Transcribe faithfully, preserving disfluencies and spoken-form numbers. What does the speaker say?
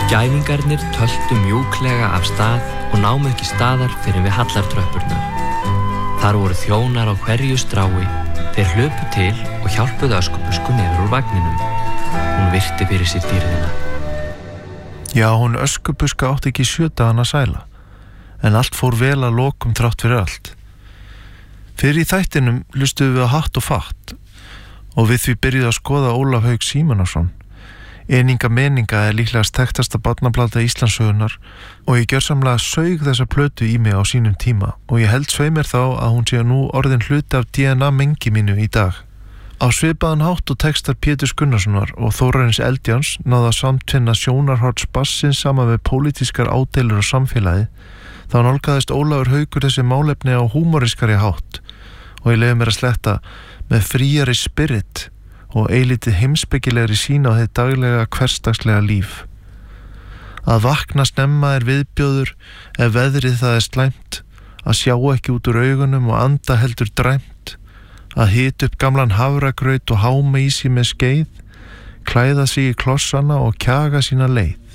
Gæðingarnir töltu mjúklega af stað og námu ekki staðar fyrir við hallartröppurnar. Þar voru þjónar á hverju strái, þeir hlupu til og hjálpuðu Öskubusku niður úr vagninum. Hún virti fyrir sér dýrðina. Já, hún Öskubuska átti ekki sjö dagana sæla, en allt fór vel að lokum þrátt fyrir allt. Fyrir í þættinum hlustuðum við á Hatt og fatt og við því byrjuðu að skoða Ólaf Hauk Símonarson. Eininga meninga er líklegast þekktasta barnaplata Íslandssögunnar og ég gjörsamlega saug þessa plötu í mig á sínum tíma og ég held svei mér þá að hún sé nú orðin hluti af D N A mengi mínu í dag. Á svipaðan hátt og textar Péturs Gunnarssonar og Þórarins Eldjáns náða samtvinna sjónarhorts bassins saman við pólitískar ádeilur og samfélagi, þá nálgaðist Ólafur Haukur þessi málefni á húmoriskari hátt og ég leyfi mér að sletta með fríari spirit og eilítið heimspekilegri sýn á þið daglega hversdagslega líf. Að vakna snemma er viðbjóður ef veðrið það er slæmt, að sjá ekki út úr augunum og anda heldur dræmt, að hita upp gamlan hafragraut og háma í sig með skeið, klæða sig í klossana og kjaga sína leið.